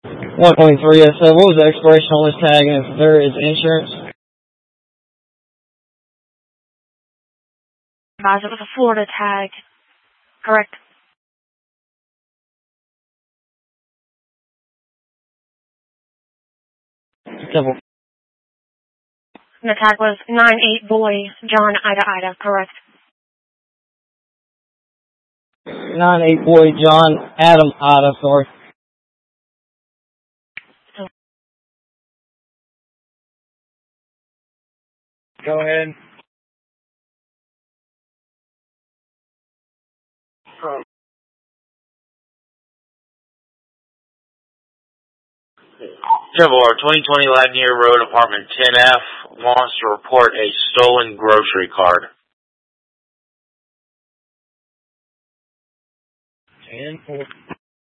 123, yes. So what was the expiration on this tag, and if there is insurance? Guys, it was a Florida tag. Correct. Simple. And the tag was 98 boy, John, Ida, correct. 98 boy, John, Adam, Ida, sorry. Go ahead. Chevrolet 2020 Ladnier Road, apartment 10F, wants to report a stolen grocery card. 10-4.